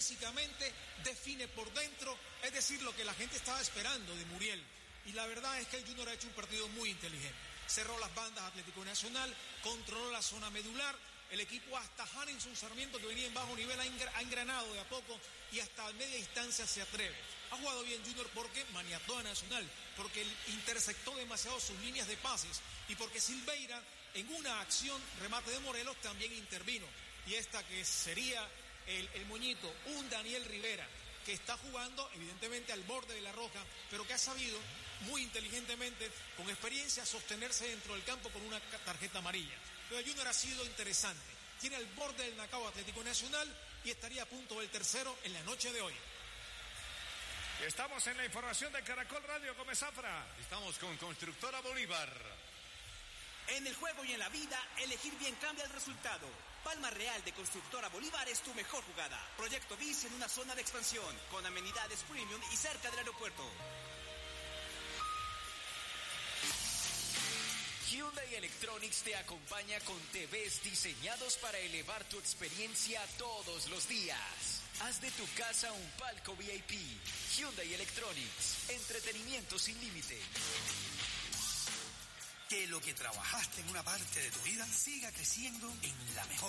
físicamente, define por dentro, es decir, lo que la gente estaba esperando de Muriel. Y la verdad es que el Junior ha hecho un partido muy inteligente. Cerró las bandas Atlético Nacional, controló la zona medular. El equipo hasta Harrison Sarmiento, que venía en bajo nivel, ha engranado de a poco y hasta media distancia se atreve. Ha jugado bien Junior porque maniató a Nacional, porque interceptó demasiado sus líneas de pases y porque Silveira en una acción remate de Morelos también intervino. Y esta que sería el moñito, un Daniel Rivera, que está jugando evidentemente al borde de la roja, pero que ha sabido muy inteligentemente, con experiencia, sostenerse dentro del campo con una tarjeta amarilla. Pero el Junior ha sido interesante. Tiene al borde del knockout Atlético Nacional y estaría a punto del tercero en la noche de hoy. Estamos en la información de Caracol Radio, Gómez Zafra. Estamos con Constructora Bolívar. En el juego y en la vida, elegir bien cambia el resultado. Palma Real de Constructora Bolívar es tu mejor jugada. Proyecto BIS en una zona de expansión, con amenidades premium y cerca del aeropuerto. Hyundai Electronics te acompaña con TVs diseñados para elevar tu experiencia todos los días. Haz de tu casa un palco VIP. Hyundai Electronics, entretenimiento sin límite. Que lo que trabajaste en una parte de tu vida siga creciendo en la mejor.